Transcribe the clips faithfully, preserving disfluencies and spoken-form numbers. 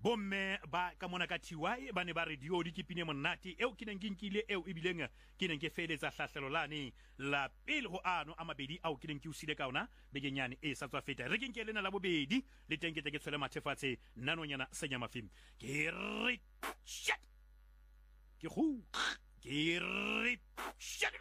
bomme ba ka mona ka T Y ba ne ba re dio di ke pine monate eo ke neng ke nkile eo e bileng ke neng ke feletsa hlahlelo lane la pele ho ano a mabedi ao ke neng ke usile ka ona begenyane e sa tswa feta re ke nke lena la bobedi le teng ke tle ke tshwele mathefatshe nanonyana senya mafim ke re shit ke khu ke re shit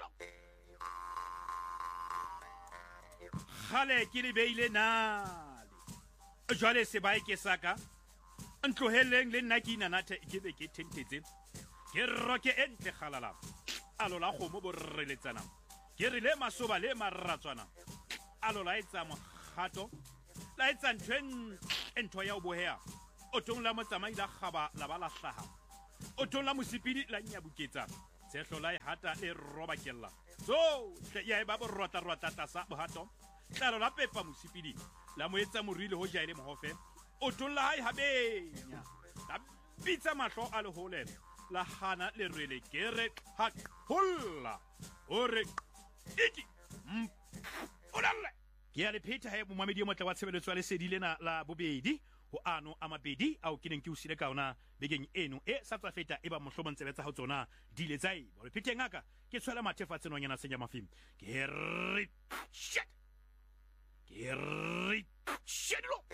khale ke le beile na jwale se ba ke saka ntloheleng le nna ke inanathe ke be ke thentetse ke roke entle khalala alo la khomo borreletsana ke re le masoba le marratswana alo la etsa mohato la etsa ntwen entho ya obohea o tong la motsamai la khaba la bala hlaha o tong la mosipidi la nyabuketsa sehlo la hata le roba kella so ya e ba bo rota rota tsa bohato tlalo la pepa mosipidi la moetsa morile ho jaile mohofe o tolla hai habenya la pitsa mahlo a le hole la hana le rele kere ha holla ore iki olalle ke ya le pheta he mo mamedi mo tla wa tshebeletso le sedile na la bobedi ho ano a mabedi ao ke neng ke usile ka ona begeng eno e sa tswa feta e ba mohlobo ntsebetsa ha tsona dile tsai bo le phete ngaka ke tshwela mathefatse nonyana senya mafim ke re shit ke re shit lo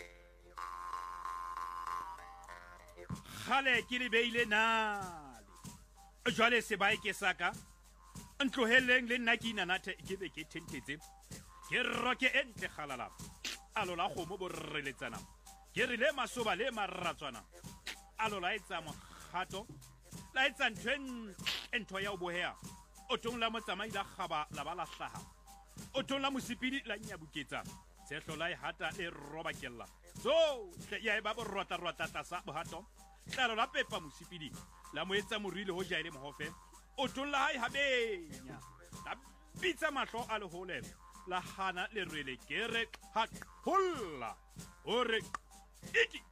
khale ke le beile na jwale se ba ke saka ntloheleng le nna ke inanathe ke be ke thentetse ke roke entle khalala alo la khomo borreletsana ke re le masoba le marratswana alo la etsa mohato la etsa ntwen entho ya obohea o tong la motsamai la khaba la bala hlaha o tong la mosipidi la nyabuketsa sehlo la hata le roba kella so ya e ba bo rota rota tsa bohato tlalo la pepa mosipidi la moetsa morile ho jaile mohofe o tolla hai habenya la pitsa mahlo a le hole la hana le rele kere ha holla ore iki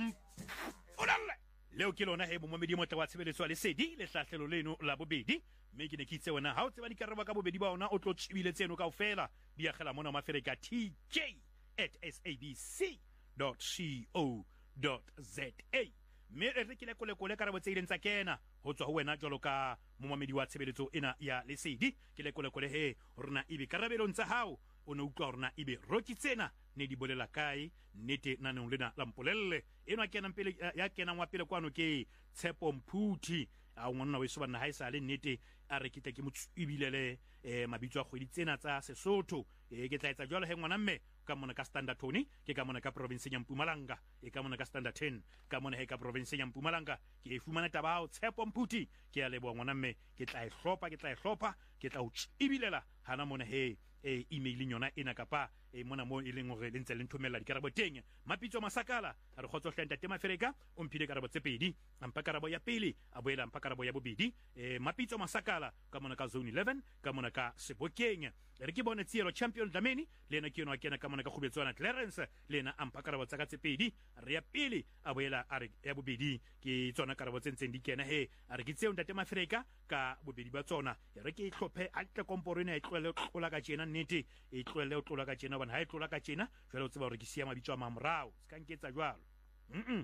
olalle leo ke lona he bomamedi mo tla wa tshebeletso le sedi le hlahlelo leno la bobedi me ke ne ke itse wena ha o tseba dikaraba ka bobedi ba ona o tlo tshibile tseno kaofela di agela mona mafereka T J at sabc dot co dot za me re ke le kole kole karabo tse ileng tsa kena ho tswa ho wena jwalo ka momamedi wa tshebeletso ena ya lesedi ke le kole kole he rona ibe karabelong tsa hao o ne utlwa rona ibe roki tsena ne di bolela kae nete nanong lena la mpolelle eno a kenang pele ya kenang wa pele kwano ke Tshepo Mphuthi a ngwana we sobana ha isa le nete a re kitla ke motsubilele eh mabitso a kgwedi tsena tsa Sesotho e ke tla etsa jwalo he ngwana mme ka mona ka Standard Tony ke ka mona ka province ya Mpumalanga e ka mona ka Standard ten ka mona he ka province ya Mpumalanga ke e fumana taba hao Tshepo Mphuthi ke ya leboa ngwana mme ke tla e hlopa ke tla e hlopa ke tla o tsibilela hana mona he e emailing yona ena kapa e mona mo e leng hore le ntse le nthomella dikarabo teng mapitso masakala a re khotso hlenta tema fereka o mphile karabo tse pedi ampa karabo ya pele a boela ampa karabo ya bobedi e mapitso masakala ka mona ka zone eleven ka mona ka Sebokeng re ke bone tsielo champion Dlamini lena ke yona kena ka mona ka Khubetswana Clarence lena ampa karabo tsa ka tse pedi re ya pele a boela a re ya bobedi ke tsona karabo tse ntseng di kena he a re ke tseo ntate mafereka ka bobedi ba tsona re ke ihlophe a tle komporo ena e tlwele tlola ka tjena nnete e tlwele o tlola ka tjena bona ha e tlola ka tjena jwale o tseba hore ke sia mabitso a mamorao se ka nketsa jwalo mm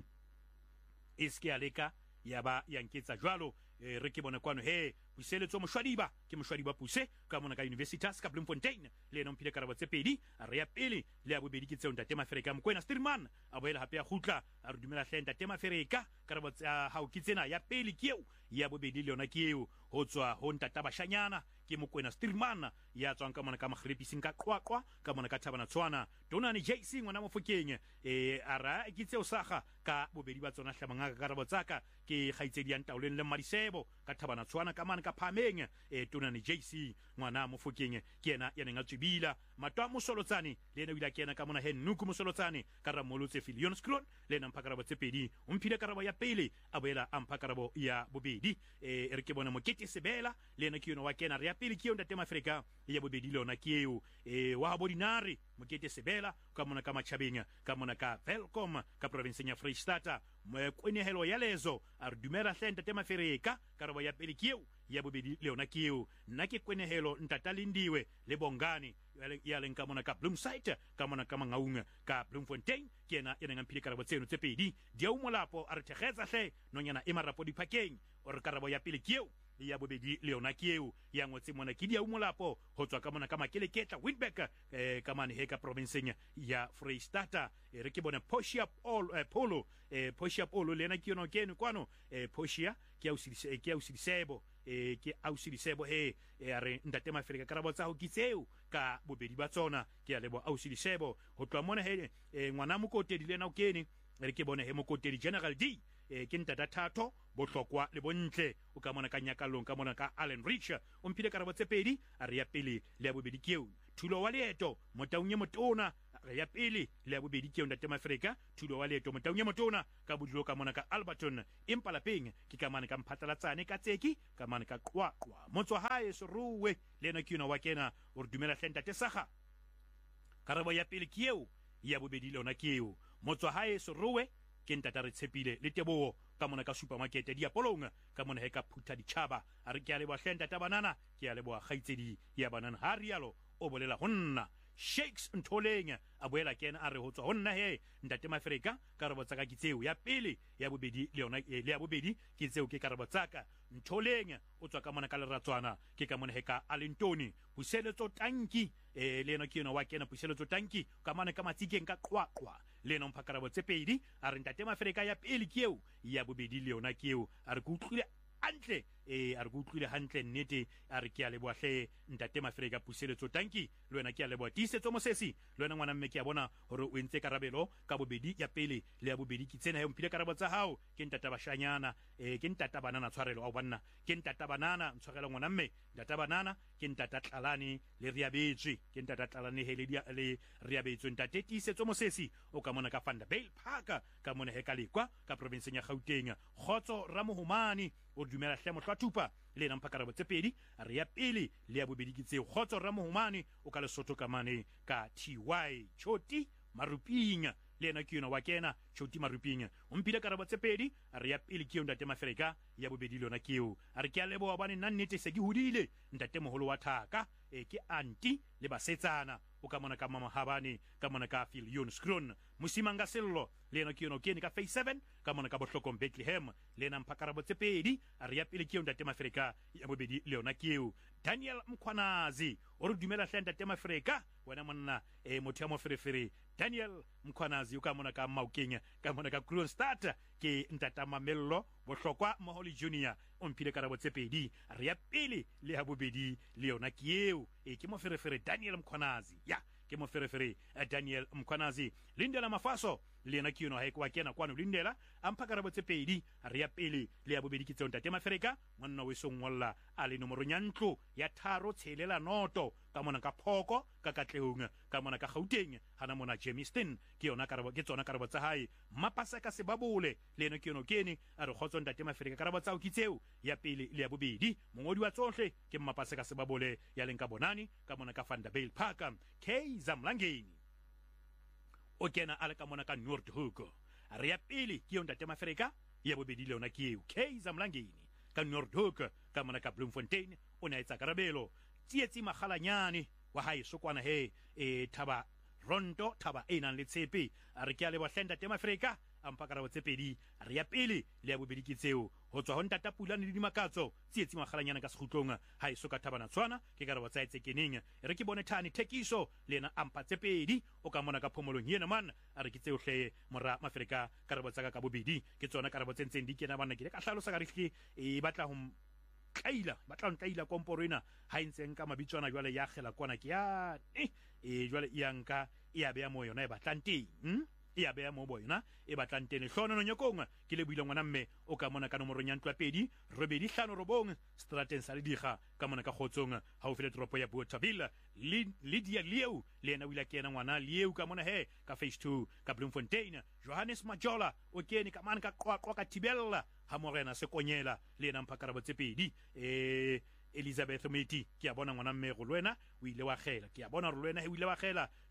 e ske a leka ya ba ya nketsa jwalo e re ke bona kwano he buseletso moshwadiba ke moshwadiba puse ka mona ka Universitas ka Bloemfontein le ena mphile karabo tse pedi a re ya pele le ya bobedi ke tseo ntate mafereka Mokoena Stirman a boela hape ya khutla a re dumela hle ntate mafereka karabo tsa hao ke tsena ya pele ke eo ya bobedi le yona ke eo ho tswa ho ntata bashanyana ke Mokoena Stirman ya tswang ka mona ka Magrepising ka Qwaqwa ka mona ka Thabana Tshwana Donani J C ngwana Mofokeng e ara ke tseo saga ka bobedi ba tsona hlamanga ka karabo tsaka ke khaitsedi ya ntaoleng le Madisebo ka Thabana Tshwana ka mana ka Phameng e Donani J C ngwana Mofokeng ke yena ya neng a tsibila matwa Mosolotsane le ena wila kena ka mona he Nuku Mosolotsane ka Ramolotse Filion Sklon le ena mphakarabo tse pedi o mphile karabo ya pele a boela a mphakarabo ya bobedi e re ke bona Mokete Sebela le ena ke yona wa kena re ya pele ke yona tema Afrika ya bobedi le yona ke eo e wa Bodinari Mokete Sebela ka mona ka Machabeng ka mona ka Welcome ka province ya Freestata mo kwenehelo ya lezo a re dumela hle ntate mafereka karabo ya pele ke eo ya bobedi le yona ke eo nna ke kwenehelo ntata Lindiwe le Bongani ya leng ka mona ka Bloemsite ka mona ka Mangaung ka Bloemfontein ke ena e neng mphile karabo tseno tse pedi di au molapo a re thekgetsa hle nonyana e marapo diphakeng o re karabo ya pele ke eo ya bobedi le yona ke eo ya ngotse mona ke di au molapo ho tswa ka mona ka Makeleketla Witbank eh ka mane he ka provinceng ya Freistata e re ke bona Poshia Polo eh, Polo eh Poshia Polo le yena ke yona kene kwano eh Poshia ke au sidise ke au sidisebo e ke ausidisebo he e are ntate Mafrika karabo tsa ho kitseo ka bobedi ba tsona ke a lebo ausidisebo ho tloa mona he e, ngwana mokotedi le na o kene re ke bone he mokotedi General D e ke ntata Thato bohlokwa le bontle o ka mona ka nyakalong ka mona ka Allen Rich o mphile karabo tse pedi a re ya pele le ya bobedi keo thulo wa leeto motaung ye motona ya pele le ya bobedi ke ntate Mafrika thulo wa leeto motaung ye motona ka bodilo ka mona ka Alberton empa lapeng ke ka mane ka mphatlalatsane ka tseki ka mane ka qwaqwa motswa hae seruwe le na kino wa kena o re dumela hle ntate Saga karabo ya pele ke eo ya bobedi le ona ke eo motswa hae seruwe ke ntata re tshepile le teboho ka mona ka supermarket di Apolong ka mona he ka phutha ditjhaba a re ke a le ba hle ntate Banana ke a le bo khaitsedi ya Banana ha rialo o bolela honna Shakes Ntholeng a boela kena a re ho tswa honna he ntate Mafrika karabo tsaka ke tseo ya pele ya bobedi le yona le ya bobedi ke tseo ke karabo tsaka Ntholeng o tswa ka mona ka Leratswana ke ka mona he ka Alentoni Puseletso Tanki e le yona ke yona wa kena Puseletso Tanki ka mona ka Matsikeng ka Qwaqwa le yona mphakarabo tse pedi a re ntate Mafrika ya pele ke eo ya bobedi le yona ke eo a re go utlwile antle e a re go utlwile hantle nnete a re ke a leboa hle ntate Mafrika Puseletso Tanki le wena ke a leboa tiisetso mosesi le wena ngwana mme ke a bona hore o entse karabelo ka bobedi ya pele le ya bobedi ke tsena he mphile karabo tsa hao ke ntata Bashanyana e ke ntata Banana tshwarelo a banna ke ntata Banana ntshwarelo ngwana mme ntata Banana ke ntata Tlalane le Riabetswe ke ntata Tlalane he le le Riabetswe ntate tiisetso mosesi o ka mona ka Vanderbijl Park ka mona he ka lekwa ka province ya Gauteng Khotso Ramohumane o dumela hle mohlwathupa le na mphakarabo tse pedi a re ya pele le ya bobedi ke tseo Khotso Ramohumane o ka Lesotho ka mane ka T Y Choti Maruping le na ke yona wa kena Choti Maruping o mpile karabo tse pedi a re ya pele ke ntate Mafrika ya bobedi lona keo a re ke a leboa bane nna nnete se ke hudile ntate moholo wa Thaka e ke anti le basetsana o ka mona ka Mama Habane ka mona ka Phil Jonskron Musimanga Sello le na ke yona ke ka Phase seven ka mona ka Bohlokong Bethlehem le na mphakarabo tse pedi a re ya pele ke ntate Mafrika ya bobedi le yona keo Daniel Mkhwanazi o re dumela hle ntate Mafrika wena monna e motho ya moferefere Daniel Mkhwanazi o ka mona ka Maukeng ka mona ka Kroonstad ke ntata Mamello Bohlokwa Moholi Junior o mphile karabo tse pedi a re ya pele le ya bobedi le yona ke eo e ke moferefere Daniel Mkhwanazi ya ke moferefere Daniel Mkhwanazi Lindela Mafaso le yena ke yona ha ekwa kena kwano Lindela ampha karabo tse pedi a re ya pele le ya bobedi ke tseo ntate Mafrika monna we songwalla a le nomoro nyantlo ya tharo tshelela noto ka mona ka Phoko ka Katleong ka mona ka Gauteng hana mona Jamestown ke yona karabo ke tsona karabo tsa hae Mapasa ka Sebabole le yena ke yona kene a re khotso ntate Mafrika karabo tsa o kitseo ya pele le ya bobedi mongodi wa tsohle ke Mapasa ka Sebabole ya leng ka Bonani ka mona ka Vanderbijl Park K Zamlangeni o kena a le ka mona ka Noordhoek a re ya pele ke ntate Mafrika ya bobedi le yona ke eo K Zamlangeni ka Noordhoek ka mona ka Bloemfontein o ne a etsa karabelo tsietsi magalanyane wa hae sokwana he e Thaba Ronto Thaba e nang le tshepe a re ke a le bohlenda ntate Mafrika ampha karabo tse pedi a re ya pele le ya bobedi ke tseo ho tswa ho ntata Pulane le Dimakatso tsietsi magalanyana ka Sekhutlong ha e soka Thabana Tshwana ke karabo tsa etse keneng re ke bone Thani Thekiso le yena ampha tse pedi o ka mona ka phomolong yena man a re ke tseo hle mora Mafrika karabo tsa ka bobedi ke tsona karabo tse ntseng di kena bana ke ka hlalosa ka re e batla ho tlaila batla ho tlaila komporena ha intseng ka mabitswana jwale ya khela kwana ke ya e jwale e yanka e ya beya mo yona e batlang teng hm e ya beya mo boyona e batlang teng hlono no nyokong ke le buile ngwana mme o ka mona ka nomoro ya ntwa pedi robedi hlano robong Strateng sa Lediga ka mona ka Khotsong ha o fele tropo ya Bothaville Lydia Lieu le ena wila kena ngwana Lieu ka mona he ka Phase two ka Bloemfontein Johannes Majola o kene ka mana ka Qwaqwa ka Thibella ha morena Sekonyela le ena mphakarabo tse pedi e Elizabeth Meti ke a bona ngwana mme go lwena o ile wa khela ke a bona re lwena he o ile wa khela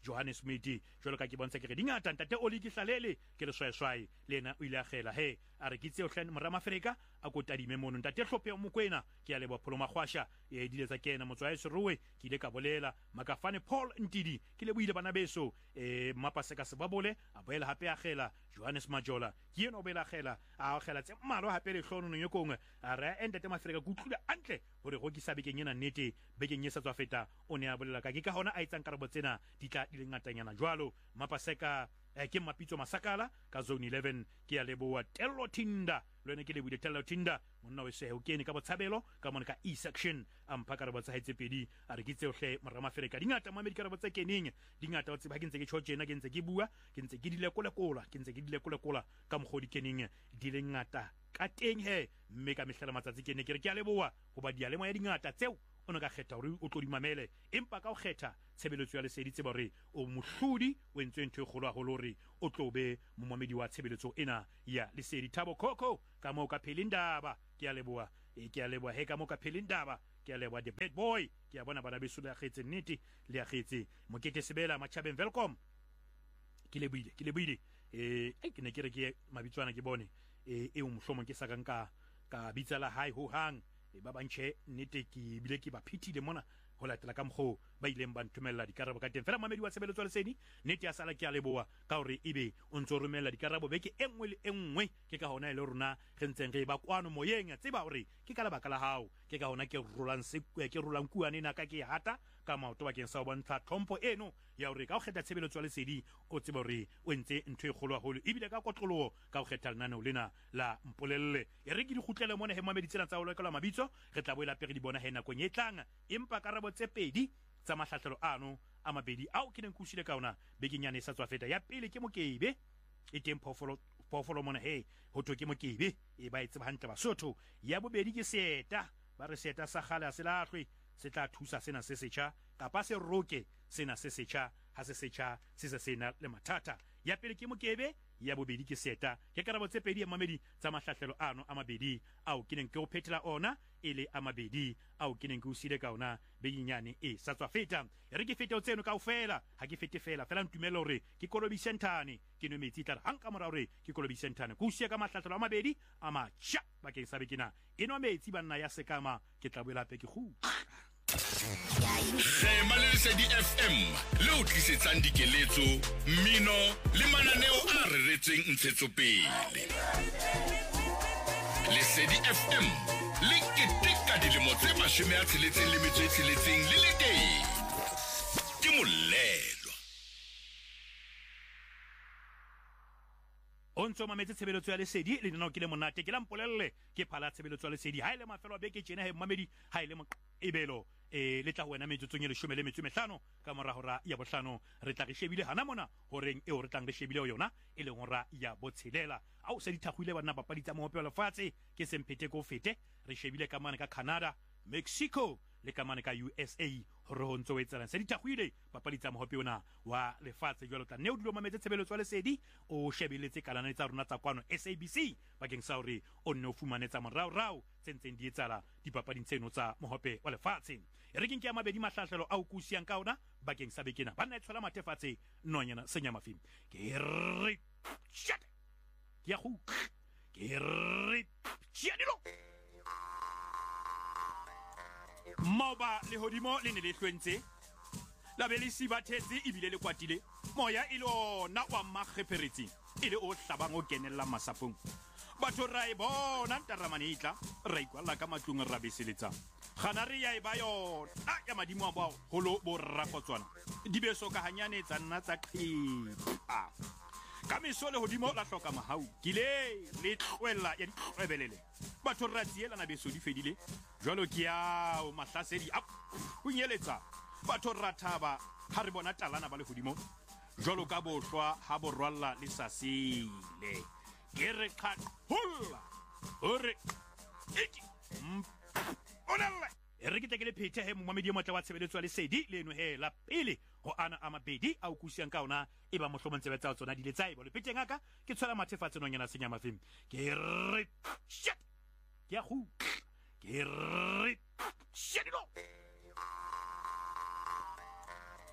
Johannes Miti jwalo ka ke bontsha ke re dingata ntate Oli ke hlalele ke re sweswai lena o ile a gela he a re kitse o hlane morama Afrika a go tadime mono ntate Hlophe o Mokwena ke a lebo pholo magwasha e dile tsa kena motswae seruwe ke ile ka bolela Makafane Paul Ntidi ke le buile bana beso e mapa se ka se babole a boela hape a gela Johannes Majola ke eno bela gela a gela tse mmalo hape le hlono no yokong a re endete Afrika go tlula antle hore go kisabe ke nyena nnete bekeng yesa tswa feta o ne a bolela ka ke ka hona a itsang karabo tsena di tla di le ngatanyana jwalo mapaseka eh, ke mapitso masakala ka zone eleven ke a leboa Tello Tinda lone ke le buile Tello Tinda monna we se ho kene ka botshabelo ka mona ka E section a mpha karabo tsa haetse pedi a re kitse ohle morama Afrika dingata mo America karabo tsa keneng dingata o tseba ke ntse ke tshotjena ke ntse ke bua ke ntse ke dile kolekola ke ntse ke dile kolekola ka mogodi keneng di le ngata ka teng he mme ka mehlela matsatsi ke ne ke re ke a leboa go ba dia le mo ya dingata tseo o no ka kgetha hore o tlo di mamele empa ka o kgetha tshebeletso ya lesedi tse bare o mohlodi o entswe ntwe kgolo haholo hore o tlo be momamedi wa tshebeletso ena ya lesedi Thabo Khokho ka mo ka Phelindaba ke a leboa e ke a leboa he ka mo ka Phelindaba ke a leboa the bad boy ke a bona bana beso le agetse nnete le agetse Mokete Sebela Machabeng welcome ke le buile ke le buile e ke ne ke re ke mabitswana ke bone e e o mohlomong ke sa ka nka ka bitsa la hai ho hang e ba bantše nnete ke bile ke ba phithile mona go latela ka mgo ba ileng ba nthumella dikarabo ka teng fela mamedi wa tshebeletso ya lesedi nnete ya sala ke a leboa ka gore ebe o ntse o romella dikarabo beke e nngwe le e nngwe ke ka hona e le rona re ntseng re ba kwano moyeng tseba gore ke ka lebaka la hao ke ka hona ke rolang se ke rolang kuane na ka ke hata ka maoto bakeng sa ho bontsha thompo eno ya hore ka o kgetha tshebeletso ya lesedi o tseba hore o ntse ntho e kgolo haholo ebile ka kotloloho ka o kgetha lenaneo lena la mpolelle e re ke di kgutlele mona he mamedi tsena tsa ho lekala mabitso re tla boela pe re di bona he nakong e tlang empa karabo tse pedi tsa mahlahlelo ano a mabedi ao ke neng kusile ka ona bekenyane sa tswa feta ya pele ke Mokebe e teng phofolo phofolo mona he ho to ke Mokebe e ba itse ba hantle Basotho ya bobedi ke Seta ba re Seta sa kgale se lahlwe se tla thusa sena se setjha kapa se roke sena se setjha ha se setjha se se sena le mathata ya pele ke Mokebe ya bobedi ke Seta ke karabo tse pedi ya mamedi tsa mahlahlelo ano a mabedi ao ke neng ke o phethela ona ele a mabedi ao ke neng ke o sile ka ona benyane e sa tswa feta re ke fete o tseno kaofela ha ke fete fela fela ntumela hore ke Kolobi Sentane ke no metsi tla hanka mora hore ke Kolobi Sentane ku sia ka mahlahlelo a mabedi a matsha bakeng sa bekena eno metsi banna ya sekama ke tla boela pe ke gu Hlema le Lesedi F M le o tlisetsang dikeletso mmino le mananeo a reretsweng ntshetsopele Lesedi F M le keteka dilemo tse mashome a tsheletseng le metso e tsheletseng le le teng ke molelo ontso mametse tshebeletso ya lesedi le nna o ke le monate ke la mpolelle ke phala tshebeletso ya lesedi ha ile mafelo a beke tjena he mamedi ha ile ebelo e le tla wena metsotsong e leshome le metso e mehlano ka mora hora ya bohlano re tla re shebile hana mona horeng e o re tlang re shebile o yona e leng hora ya botshelela au se dithagwile bana bapadi tsa mohope wa lefatshe ke sempete ko fete re shebile ka mane ka Canada Mexico le ka mane ka U S A hore ho ntso etsalang se dithagwile papadi tsa mohope ona wa lefatshe jwalo tla ne o dilo mametse tshebeletso ya lesedi o shebeletse kalana tsa rona tsa kwano S A B C bakeng sa hore o nne o fumanetsa morao rao tsentseng di etsala dipapading tseno tsa mohope wa lefatshe e re ke nke ya mabedi mahlahlelo a o kusiang ka ona bakeng sa bekena banna e tshola mathefatse nonyana senyamafim ke re shit ke ya go ke re tshedilo Moba le hodimo le ne le hlwentse la be le sibatetse e bile le kwatile moya ile ona wa makgeperetsi ile o hlabang o kenella masapong batho ra e bona ntaramane itla ra ikwalla ka matlung ra beseletsa gana re ya e ba yona ya madimo a ba holo bo rakotswana dibeso ka hanyane tsa nna tsa qhipa ka meso le hodimo la hloka mahau kile le tlwella ya ditlwebelele batho ra tsiela na beso di fedile jwalo ke ya o mahlasedi a o nyeletsa batho ra thaba ha re bona talana ba le hodimo jwalo ka bohlwa ha borwalla le sasile ke re qhaqholla hore iki onelle e re ke tle ke le phete he momamedi mo tla wa tshebeletso ya lesedi leno he la pele ho ana a mabedi a o kusiang ka ona e ba mohlomong tsebetsa tsona di le tsae bo le peteng aka ke tshwala mathefatse nonyana senyamafim ke re shit ke a gu ke re shit no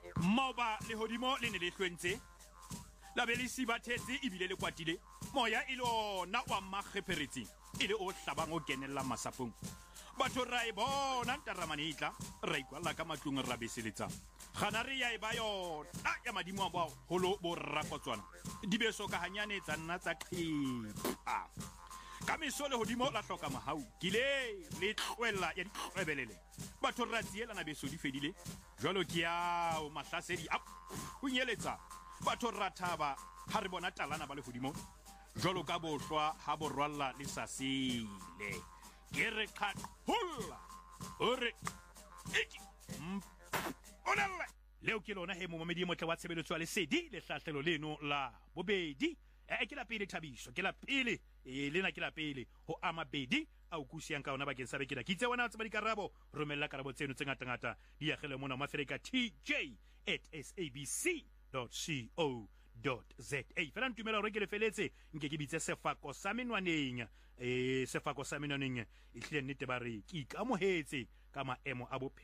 Moba le hodimo le ne le hlwentse la be le sibathetse ebile le kwatile moya ile ona wa makgeperetseng ile o hlabang o kenella masapong batho ra e bona ntaramanitla ra ikwalla ka matlong ra beseletsa gana re ya e ba yona ya madimo a ba holo bo rakotswana dibeso ka hanyane tsa nna tsa qhipa ka meso le hodimo la hloka mahau kile le tlwella ya ditlwebelele batho ra tsielana beso di fedile jwalo ke ya o mahlasedi a o nyeletsa batho ra thaba ha re bona talana ba le hodimo jwalo ka bohlwa ha borwalla le sasile ke re qaqholla ore eki onella leo ke lona he momamedi motle wa tshebeletso ya lesedi le hlahlelo leno la bobedi e ke la pele Thabiso ke la pele e lena ke la pele ho amabedi a o kusiang ka ona bakeng sa bekela ke itse wena tseba dikarabo romella karabo tseno tse ngata ngata di ya gele mona mafereka t j at sabc dot co dot za fela ntumela hore ke le feletse nke ke bitse sefako sa menwaneng eh sefako sa menwaneng e hlile nnete ba re ke ikamohetse ka maemo a bophelo